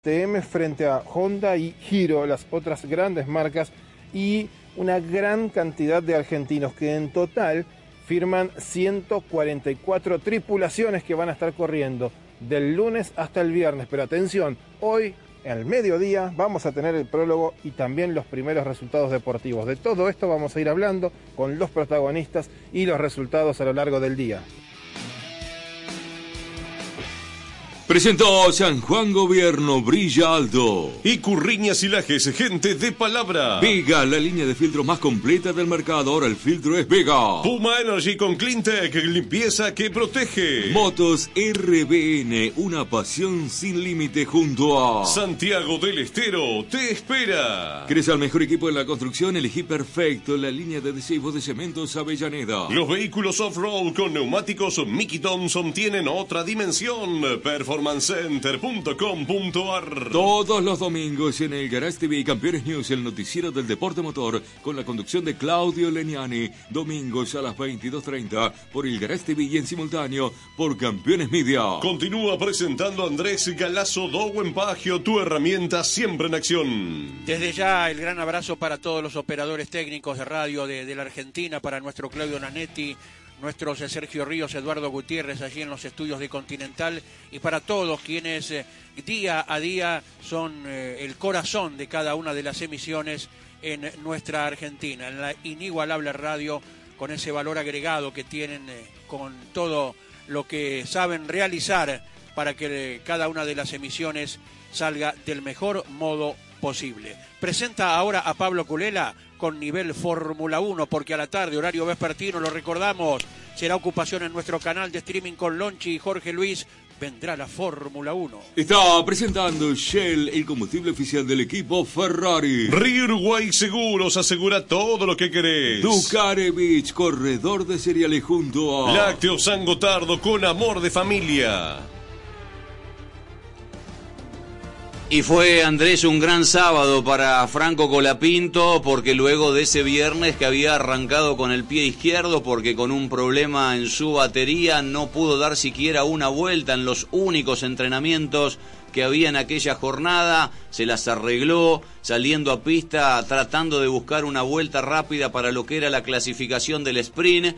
KTM frente a Honda y Hero, las otras grandes marcas, y una gran cantidad de argentinos que en total firman 144 tripulaciones que van a estar corriendo del lunes hasta el viernes. Pero atención, hoy al mediodía vamos a tener el prólogo y también los primeros resultados deportivos. De todo esto vamos a ir hablando con los protagonistas y los resultados a lo largo del día. Presentó San Juan Gobierno, brilla alto. Y Curriñas y Lajes, gente de palabra. Vega, la línea de filtros más completa del mercado. Ahora el filtro es Vega. Puma Energy con Cleantech, limpieza que protege. Motos RBN, una pasión sin límite junto a Santiago del Estero te espera. ¿Querés al mejor equipo de la construcción? Elegí perfecto, la línea de adhesivos de cementos Avellaneda. Los vehículos off-road con neumáticos Mickey Thompson tienen otra dimensión. Performancecenter.com.ar. Todos los domingos en el Garage TV Campeones News, el noticiero del deporte motor, con la conducción de Claudio Leniani, domingos a las 22:30 por el Garage TV y en simultáneo por Campeones Media. Continúa presentando Andrés Galazo Dowen Pagio, tu herramienta siempre en acción. Desde ya el gran abrazo para todos los operadores técnicos de radio de la Argentina, para nuestro Claudio Nanetti, nuestros Sergio Ríos, Eduardo Gutiérrez allí en los estudios de Continental, y para todos quienes día a día son el corazón de cada una de las emisiones en nuestra Argentina, en la inigualable radio, con ese valor agregado que tienen, con todo lo que saben realizar para que cada una de las emisiones salga del mejor modo posible. Presenta ahora a Pablo Culela con nivel Fórmula 1, porque a la tarde, horario vespertino, lo recordamos, será ocupación en nuestro canal de streaming con Lonchi y Jorge Luis. Vendrá la Fórmula 1. Está presentando Shell, el combustible oficial del equipo Ferrari. Río Uruguay Seguros, asegura todo lo que querés. Ducarevich, corredor de cereales junto a Lácteos San Gotardo, con amor de familia. Y fue, Andrés, un gran sábado para Franco Colapinto, porque luego de ese viernes que había arrancado con el pie izquierdo, porque con un problema en su batería no pudo dar siquiera una vuelta en los únicos entrenamientos que había en aquella jornada, se las arregló saliendo a pista, tratando de buscar una vuelta rápida para lo que era la clasificación del sprint.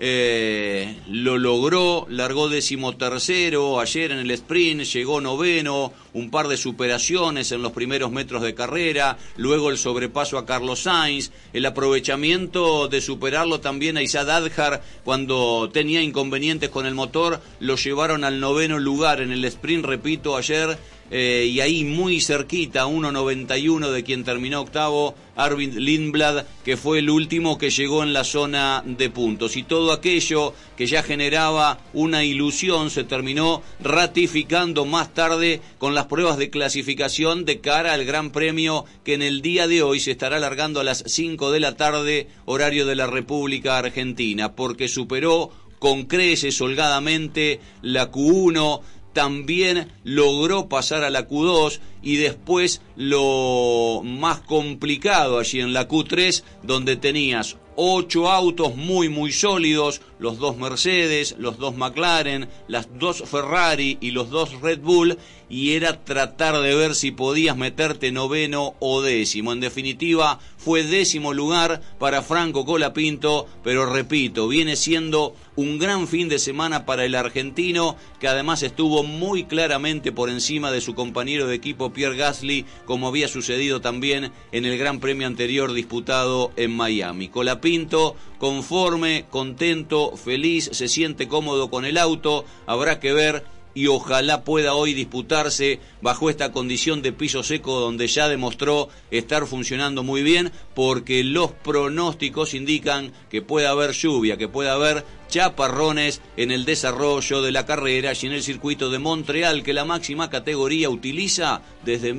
Lo logró, largó 13º ayer en el sprint, llegó 9º, un par de superaciones en los primeros metros de carrera, luego el sobrepaso a Carlos Sainz, el aprovechamiento de superarlo también a Isad Adjar cuando tenía inconvenientes con el motor, lo llevaron al 9º lugar en el sprint, repito, ayer. Y ahí muy cerquita, 1.91 de quien terminó octavo, Arvid Lindblad, que fue el último que llegó en la zona de puntos. Y todo aquello que ya generaba una ilusión se terminó ratificando más tarde con las pruebas de clasificación de cara al Gran Premio que en el día de hoy se estará alargando a las 5 de la tarde, horario de la República Argentina, porque superó con creces holgadamente la Q1, también logró pasar a la Q2 y después lo más complicado allí en la Q3, donde tenías 8 autos muy sólidos, los 2 Mercedes, los 2 McLaren, las 2 Ferrari y los 2 Red Bull, y era tratar de ver si podías meterte 9º o 10º. En definitiva, fue 10º lugar para Franco Colapinto, pero repito, viene siendo un gran fin de semana para el argentino, que además estuvo muy claramente por encima de su compañero de equipo Pierre Gasly, como había sucedido también en el Gran Premio anterior disputado en Miami. Colapinto conforme, contento, feliz, se siente cómodo con el auto, habrá que ver y ojalá pueda hoy disputarse bajo esta condición de piso seco donde ya demostró estar funcionando muy bien, porque los pronósticos indican que puede haber lluvia, que puede haber chaparrones en el desarrollo de la carrera y en el circuito de Montreal, que la máxima categoría utiliza desde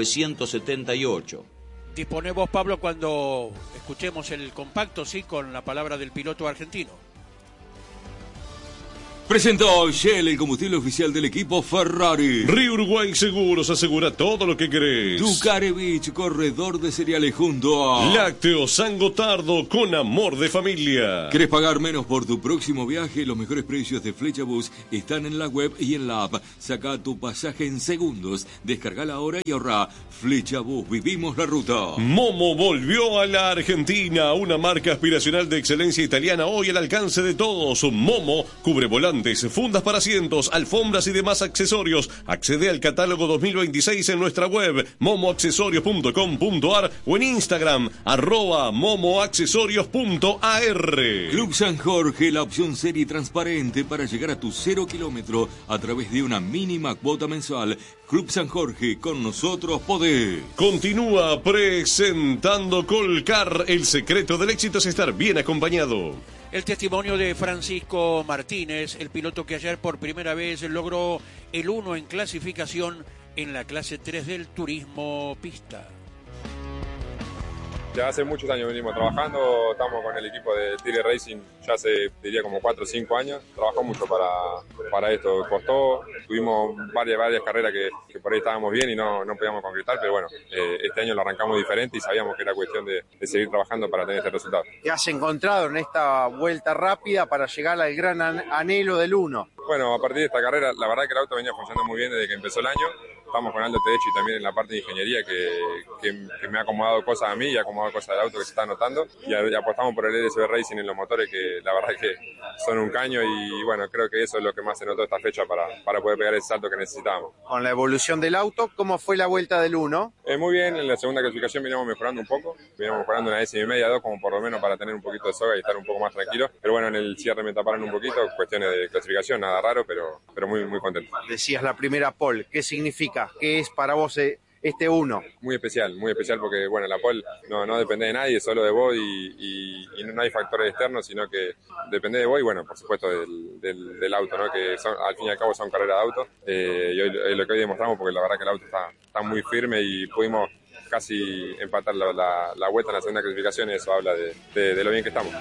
1978. Dispone vos, Pablo, cuando escuchemos el compacto, sí, con la palabra del piloto argentino. Presentó Shell, el combustible oficial del equipo Ferrari. Río Uruguay Seguros asegura todo lo que querés. Ducarevich, corredor de cereales junto a Lácteos San Gotardo, con amor de familia. ¿Querés pagar menos por tu próximo viaje? Los mejores precios de Flechabús están en la web y en la app. Saca tu pasaje en segundos. Descargala ahora y ahorra. Flechabús, vivimos la ruta. Momo volvió a la Argentina, una marca aspiracional de excelencia italiana hoy al alcance de todos. Momo cubre volantes, fundas para asientos, alfombras y demás accesorios. Accede al catálogo 2026 en nuestra web momoaccesorios.com.ar o en Instagram @momoaccesorios.ar. Club San Jorge, la opción seria y transparente para llegar a tu 0 kilómetro a través de una mínima cuota mensual. Club San Jorge, con nosotros podés. Continúa presentando Colcar. El secreto del éxito es estar bien acompañado. El testimonio de Francisco Martínez, el piloto que ayer por primera vez logró el 1 en clasificación en la clase 3 del turismo pista. Ya hace muchos años venimos trabajando, estamos con el equipo de Tigre Racing ya hace, diría, como 4 o 5 años. Trabajó mucho para esto, costó, tuvimos varias carreras que por ahí estábamos bien y no podíamos concretar, pero bueno, este año lo arrancamos diferente y sabíamos que era cuestión de seguir trabajando para tener este resultado. ¿Qué has encontrado en esta vuelta rápida para llegar al gran anhelo del 1? Bueno, a partir de esta carrera, la verdad que el auto venía funcionando muy bien desde que empezó el año. Estamos con Aldo Tedechi también en la parte de ingeniería que me ha acomodado cosas a mí y ha acomodado cosas del auto que se está notando. Y apostamos por el LSB Racing en los motores, que la verdad es que son un caño y bueno, creo que eso es lo que más se notó esta fecha para poder pegar ese salto que necesitábamos. Con la evolución del auto, ¿cómo fue la vuelta del 1? Muy bien, en la segunda clasificación veníamos mejorando un poco, veníamos mejorando una décima y media, 2, como por lo menos para tener un poquito de soga y estar un poco más tranquilo. Pero bueno, en el cierre me taparon un poquito, cuestiones de clasificación, nada raro, pero muy contento. Decías la primera pole, ¿qué significa? ¿Qué es para vos este 1? Muy especial porque bueno, la pole no depende de nadie, solo de vos y no hay factores externos, sino que depende de vos y bueno, por supuesto del auto, ¿no? Que al fin y al cabo son carreras de auto y hoy, lo que hoy demostramos, porque la verdad que el auto está muy firme y pudimos casi empatar la vuelta en la segunda clasificación y eso habla de lo bien que estamos.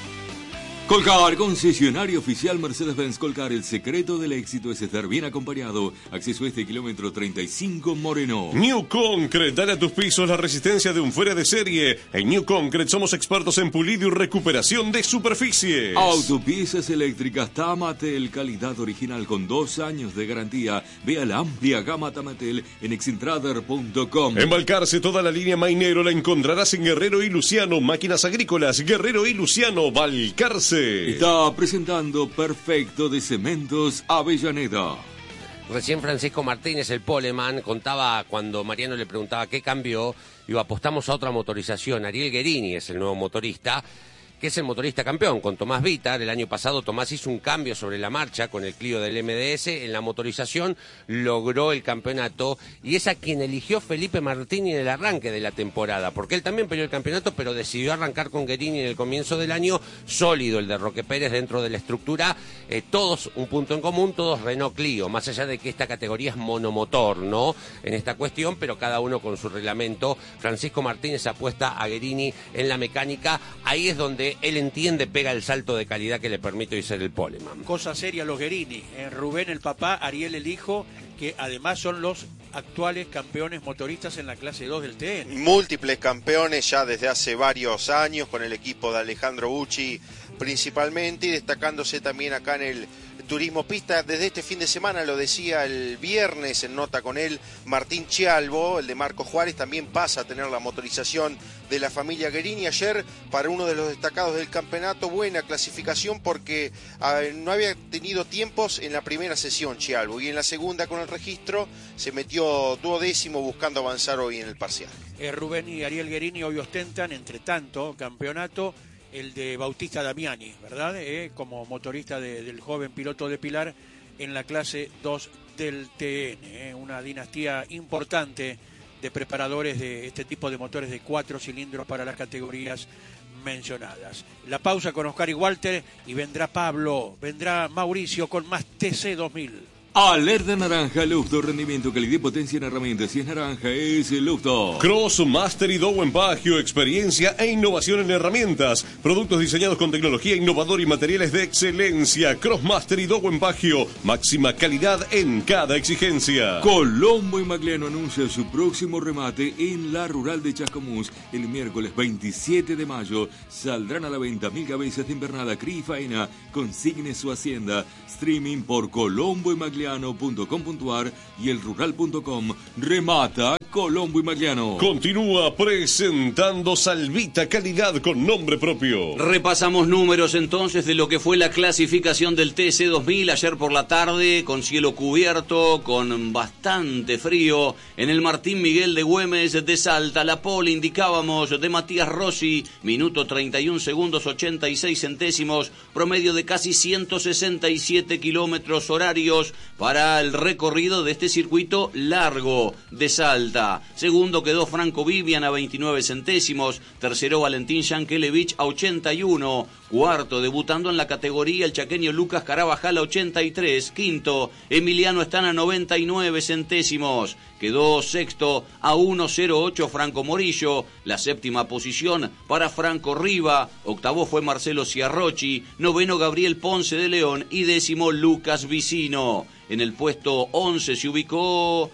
Colcar, concesionario oficial Mercedes-Benz Colcar. El secreto del éxito es estar bien acompañado. Acceso a este kilómetro 35 Moreno. New Concrete, dale a tus pisos la resistencia de un fuera de serie. En New Concrete somos expertos en pulido y recuperación de superficies. Autopiezas eléctricas Tamatel, calidad original con 2 años de garantía. Vea la amplia gama Tamatel en exintrader.com. En Balcarce, toda la línea Mainero la encontrarás en Guerrero y Luciano. Máquinas agrícolas, Guerrero y Luciano, Balcarce. Está presentando Perfecto de Cementos Avellaneda. Recién Francisco Martínez, el poleman, contaba cuando Mariano le preguntaba qué cambió, apostamos a otra motorización. Ariel Guerini es el nuevo motorista, que es el motorista campeón con Tomás Vitar. El año pasado Tomás hizo un cambio sobre la marcha con el Clio del MDS. En la motorización logró el campeonato y es a quien eligió Felipe Martini en el arranque de la temporada, porque él también peleó el campeonato, pero decidió arrancar con Guerini en el comienzo del año. Sólido el de Roque Pérez dentro de la estructura, todos un punto en común, todos Renault Clio, más allá de que esta categoría es monomotor, ¿no? En esta cuestión, pero cada uno con su reglamento. Francisco Martínez apuesta a Guerini en la mecánica, ahí es donde él entiende, pega el salto de calidad que le permite hoy ser el poleman. Cosa seria los Guerini, Rubén el papá, Ariel el hijo, que además son los actuales campeones motoristas en la clase 2 del TN. Múltiples campeones ya desde hace varios años con el equipo de Alejandro Bucci principalmente, y destacándose también acá en el turismo pista desde este fin de semana, lo decía el viernes en nota con él, Martín Chialvo, el de Marco Juárez, también pasa a tener la motorización de la familia Guerini. Ayer, para uno de los destacados del campeonato, buena clasificación porque no había tenido tiempos en la primera sesión Chialvo, y en la segunda con el registro se metió 12º buscando avanzar hoy en el parcial. Rubén y Ariel Guerini hoy ostentan, entre tanto, campeonato el de Bautista Damiani, ¿verdad? Como motorista del joven piloto de Pilar en la clase 2 del TN. Una dinastía importante de preparadores de este tipo de motores de 4 cilindros para las categorías mencionadas. La pausa con Oscar y Walter y vendrá Pablo, vendrá Mauricio con más TC 2000. Alerta naranja, Lufto, rendimiento, calidad y potencia en herramientas. Si es naranja, es Lufto. Crossmaster y Dowen Pagio, experiencia e innovación en herramientas. Productos diseñados con tecnología innovadora y materiales de excelencia. Crossmaster y Dowen Pagio, máxima calidad en cada exigencia. Colombo y Magliano anuncia su próximo remate en la Rural de Chascomús. El miércoles 27 de mayo saldrán a la venta 1000 cabezas de invernada, cría y faena. Consigne su hacienda. Streaming por colomboymagliano.com.ar y elrural.com. Remata Colombo y Magliano. Continúa presentando Salvita, calidad con nombre propio. Repasamos números entonces de lo que fue la clasificación del TC2000 ayer por la tarde, con cielo cubierto, con bastante frío. En el Martín Miguel de Güemes de Salta, la pole indicábamos de Matías Rossi, minuto 31 segundos 86 centésimos, promedio de casi 167 kilómetros horarios para el recorrido de este circuito largo de Salta. Segundo quedó Franco Vivian a 29 centésimos. Tercero Valentín Yankelevich a 81. Cuarto, debutando en la categoría, el chaqueño Lucas Carabajal a 83. Quinto, Emiliano Estana a 99 centésimos. Quedó sexto a 1.08 Franco Morillo. La séptima posición para Franco Riva. Octavo fue Marcelo Ciarrochi. Noveno Gabriel Ponce de León. Y décimo Lucas Vicino. En el puesto 11 se ubicó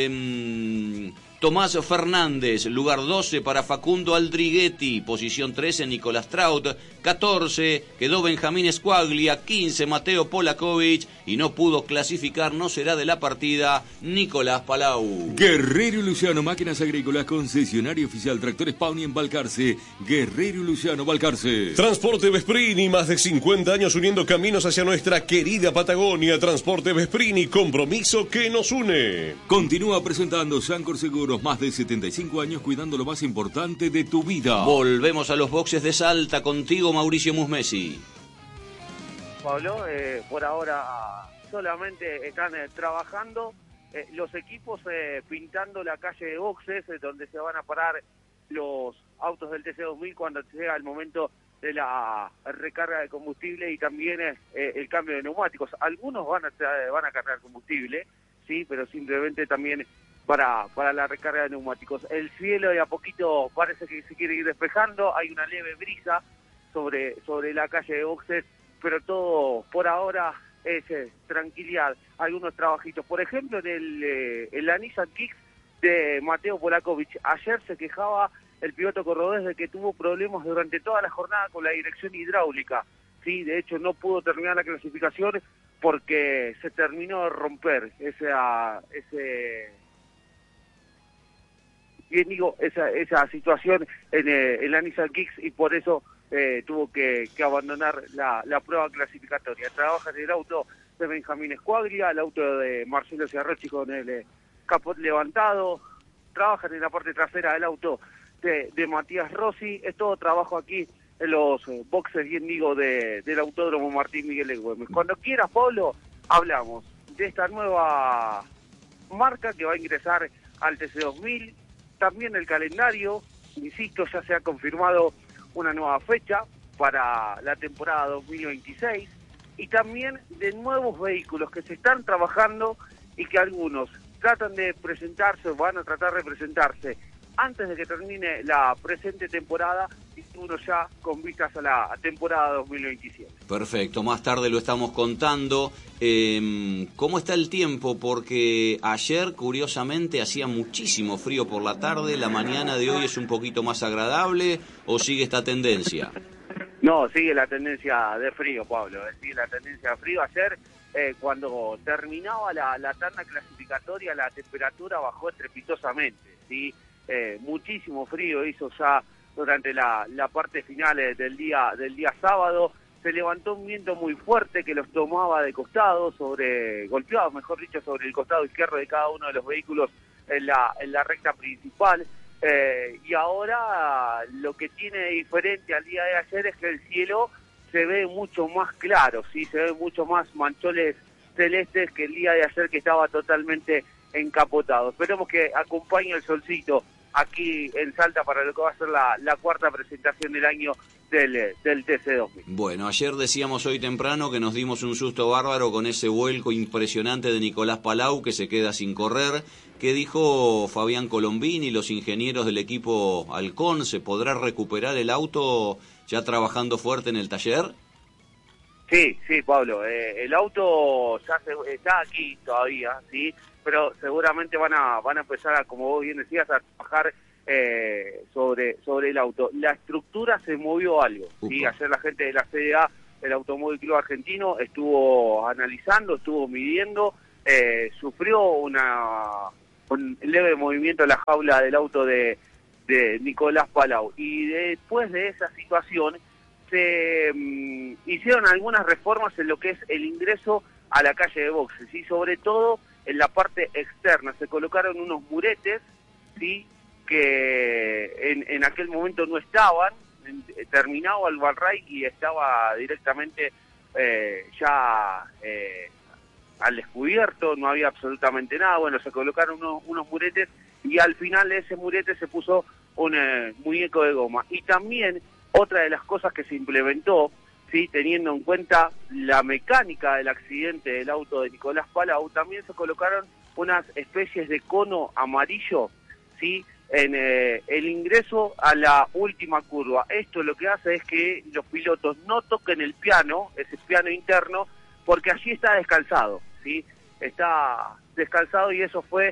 Tomás Fernández, lugar 12 para Facundo Aldriguetti, posición 13 Nicolás Traut, 14 quedó Benjamín Squaglia, 15 Mateo Polakovic y no pudo clasificar, no será de la partida, Nicolás Palau. Guerrero y Luciano, máquinas agrícolas, concesionario oficial, tractores Pauni en Balcarce. Guerrero y Luciano, Balcarce. Transporte Vesprini, más de 50 años uniendo caminos hacia nuestra querida Patagonia. Transporte Vesprini, compromiso que nos une. Continúa presentando Sancor Seguros, más de 75 años cuidando lo más importante de tu vida. Volvemos a los boxes de Salta, contigo Mauricio Musmesi. Pablo, por ahora solamente están trabajando los equipos pintando la calle de boxes donde se van a parar los autos del TC2000 cuando llega el momento de la recarga de combustible y también el cambio de neumáticos. Algunos van a cargar combustible, sí, pero simplemente también para la recarga de neumáticos. El cielo de a poquito parece que se quiere ir despejando, hay una leve brisa sobre la calle de boxes, pero todo por ahora es tranquilidad. Algunos trabajitos, por ejemplo, en la Nissan Kicks de Mateo Polakovic. Ayer se quejaba el piloto cordobés de que tuvo problemas durante toda la jornada con la dirección hidráulica. Sí, de hecho no pudo terminar la clasificación porque se terminó de romper esa situación en la Nissan Kicks y por eso tuvo que abandonar la prueba clasificatoria. Trabaja en el auto de Benjamín Squaglia, el auto de Marcelo Ciarrochi con el capot levantado, trabajan en la parte trasera del auto de Matías Rossi. Es todo trabajo aquí en los boxes, bien digo, del Autódromo Martín Miguel de Güemes. Cuando quieras, Pablo, hablamos de esta nueva marca que va a ingresar al TC2000, también el calendario, insisto, ya se ha confirmado una nueva fecha para la temporada 2026 y también de nuevos vehículos que se están trabajando y que algunos tratan de presentarse o van a tratar de presentarse antes de que termine la presente temporada y uno ya con vistas a la temporada 2027. Perfecto, más tarde lo estamos contando. ¿Cómo está el tiempo? Porque ayer, curiosamente, hacía muchísimo frío por la tarde, la mañana de hoy es un poquito más agradable, ¿o sigue esta tendencia? No, sigue la tendencia de frío, Pablo, sigue la tendencia de frío. Ayer, cuando terminaba la tanda clasificatoria, la temperatura bajó estrepitosamente, ¿sí? Muchísimo frío hizo ya durante la parte final del día sábado. Se levantó un viento muy fuerte que los tomaba de costado, golpeaba, mejor dicho, sobre el costado izquierdo de cada uno de los vehículos en la recta principal. Y ahora lo que tiene diferente al día de ayer es que el cielo se ve mucho más claro, ¿sí? Se ve mucho más manchones celestes que el día de ayer, que estaba totalmente encapotado. Esperemos que acompañe el solcito aquí en Salta para lo que va a ser la cuarta presentación del año del TC2000. Bueno, ayer decíamos hoy temprano que nos dimos un susto bárbaro con ese vuelco impresionante de Nicolás Palau, que se queda sin correr. ¿Qué dijo Fabián Colombini, los ingenieros del equipo Halcón? ¿Se podrá recuperar el auto ya trabajando fuerte en el taller? Sí, Pablo, el auto ya está aquí todavía, sí, pero seguramente van a empezar como vos bien decías, a trabajar sobre el auto. La estructura se movió algo, ¿sí? Ayer la gente de la CDA, el Automóvil Club Argentino, estuvo analizando, estuvo midiendo, sufrió un leve movimiento en la jaula del auto de Nicolás Palau, y después de esa situación se hicieron algunas reformas en lo que es el ingreso a la calle de boxes, y sobre todo en la parte externa se colocaron unos muretes, sí, que en aquel momento no estaban, terminaba el Valray y estaba directamente ya al descubierto, no había absolutamente nada. Bueno, se colocaron unos muretes y al final de ese murete se puso un muñeco de goma. Y también otra de las cosas que se implementó, ¿sí?, teniendo en cuenta la mecánica del accidente del auto de Nicolás Palau, también se colocaron unas especies de cono amarillo, ¿sí?, en el ingreso a la última curva. Esto lo que hace es que los pilotos no toquen el piano, ese piano interno, porque allí está descalzado, ¿sí? Está descalzado, y eso fue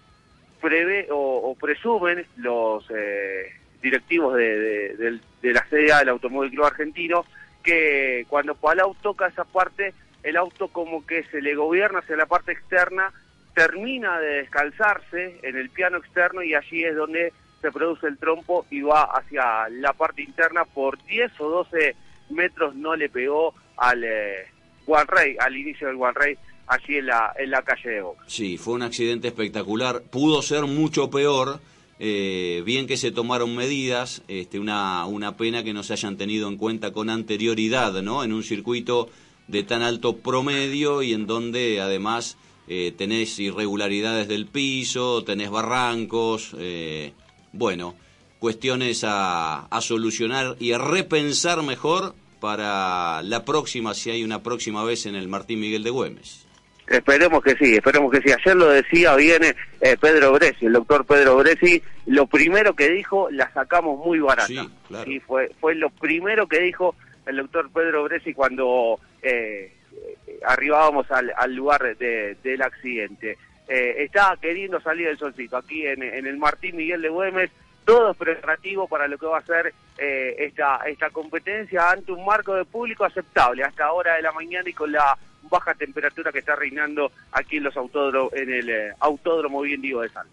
presumen los directivos de la CDA del Automóvil Club Argentino, que cuando Palau toca esa parte, el auto como que se le gobierna hacia la parte externa, termina de descalzarse en el piano externo, y allí es donde se produce el trompo y va hacia la parte interna. Por 10 o 12 metros no le pegó al Valray, al inicio del Valray, allí en la calle de Boca. Sí, fue un accidente espectacular. Pudo ser mucho peor. Bien que se tomaron medidas, una pena que no se hayan tenido en cuenta con anterioridad, ¿no? En un circuito de tan alto promedio y en donde además tenés irregularidades del piso, tenés barrancos, bueno, cuestiones a solucionar y a repensar mejor para la próxima, si hay una próxima vez en el Martín Miguel de Güemes. Esperemos que sí. Ayer lo decía bien Pedro Bresi, el doctor Pedro Bresi, lo primero que dijo, la sacamos muy barata. Sí, claro. Sí, fue lo primero que dijo el doctor Pedro Bresi cuando arribábamos al lugar del accidente. Estaba queriendo salir el solcito aquí en el Martín Miguel de Güemes. Todo es preparativo para lo que va a ser esta competencia ante un marco de público aceptable hasta ahora de la mañana, y con la baja temperatura que está reinando aquí en el Autódromo Bien Diego de Salta.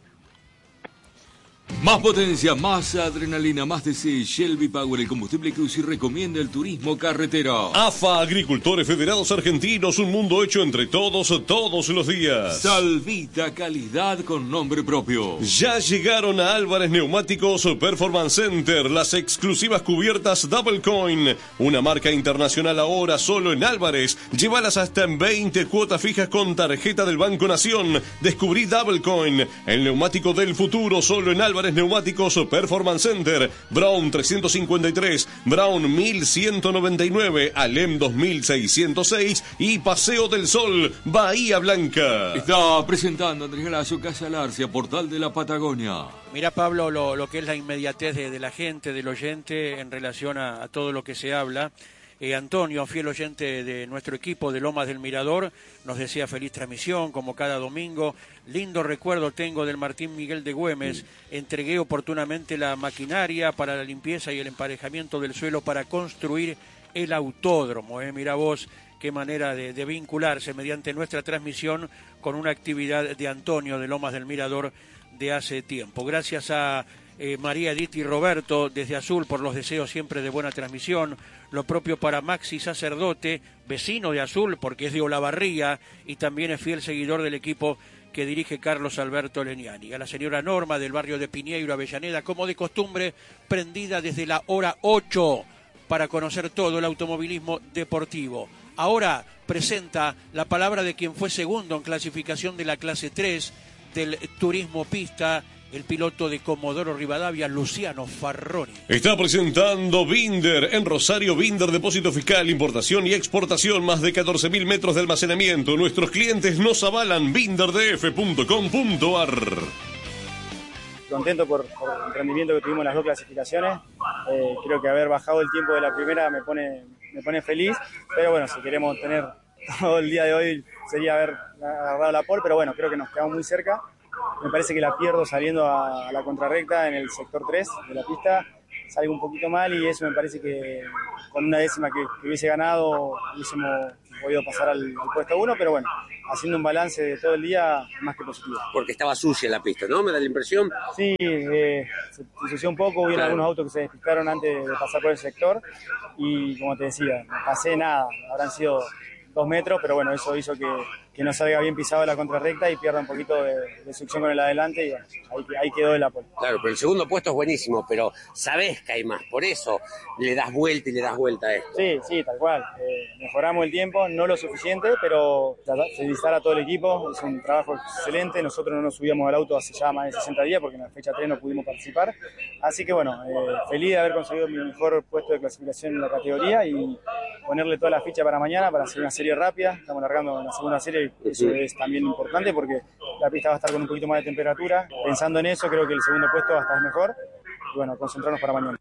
Más potencia, más adrenalina, más DC. Shelby Power, el combustible que UCI recomienda el turismo carretera. AFA, Agricultores Federados Argentinos, un mundo hecho entre todos los días. Salvita, calidad con nombre propio. Ya llegaron a Álvarez Neumáticos Performance Center las exclusivas cubiertas Double Coin, una marca internacional ahora solo en Álvarez. Llévalas hasta en 20 cuotas fijas con tarjeta del Banco Nación. Descubrí Double Coin, el neumático del futuro, solo en Álvarez Neumáticos Performance Center. Brown 353, Brown 1199, Alem 2606 y Paseo del Sol, Bahía Blanca. Está presentando Andrés Galacio, Casa Larcia, Portal de la Patagonia. Mira, Pablo, lo que es la inmediatez de la gente, del oyente, en relación a todo lo que se habla. Antonio, fiel oyente de nuestro equipo de Lomas del Mirador, nos desea feliz transmisión, como cada domingo. Lindo recuerdo tengo del Martín Miguel de Güemes. Entregué oportunamente la maquinaria para la limpieza y el emparejamiento del suelo para construir el autódromo. Mirá vos qué manera de vincularse mediante nuestra transmisión con una actividad de Antonio de Lomas del Mirador de hace tiempo. Gracias a María Edith y Roberto desde Azul por los deseos siempre de buena transmisión. Lo propio para Maxi Sacerdote, vecino de Azul porque es de Olavarría y también es fiel seguidor del equipo que dirige Carlos Alberto Leniani. A la señora Norma del barrio de Piñeiro, Avellaneda, como de costumbre, prendida desde la hora 8 para conocer todo el automovilismo deportivo. Ahora presenta la palabra de quien fue segundo en clasificación de la clase 3, del turismo pista, el piloto de Comodoro Rivadavia, Luciano Farroni. Está presentando Binder en Rosario. Binder, depósito fiscal, importación y exportación, más de 14.000 metros de almacenamiento. Nuestros clientes nos avalan. binderdf.com.ar. Contento por el rendimiento que tuvimos en las 2 clasificaciones. Creo que haber bajado el tiempo de la primera me pone feliz, pero bueno, si queremos tener todo el día de hoy sería haber agarrado la pole, pero bueno, creo que nos quedamos muy cerca. Me parece que la pierdo saliendo a la contrarrecta en el sector 3 de la pista, salgo un poquito mal y eso me parece que con una décima que hubiese ganado hubiésemos podido pasar al puesto 1, pero bueno, haciendo un balance de todo el día más que positivo. Porque estaba sucia la pista, ¿no? ¿Me da la impresión? Sí, se ensució un poco, hubieron algunos autos que se despistaron antes de pasar por el sector y como te decía, no pasé nada, habrán sido 2 metros, pero bueno, eso hizo que no salga bien pisado la contrarrecta y pierda un poquito de succión con el adelante y bueno, ahí quedó el pole. Claro, pero el segundo puesto es buenísimo, pero sabés que hay más, por eso le das vuelta a esto. Sí, tal cual. Mejoramos el tiempo, no lo suficiente, pero felicitar a todo el equipo, es un trabajo excelente. Nosotros no nos subíamos al auto hace ya más de 60 días porque en la fecha 3 no pudimos participar. Así que bueno, feliz de haber conseguido mi mejor puesto de clasificación en la categoría y ponerle toda la ficha para mañana para hacer una serie rápida. Estamos largando en la segunda serie. Eso es también importante porque la pista va a estar con un poquito más de temperatura. Pensando en eso, creo que el segundo puesto va a estar mejor. Y bueno, concentrarnos para mañana.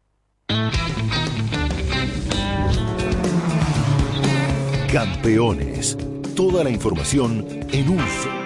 Campeones. Toda la información en un solo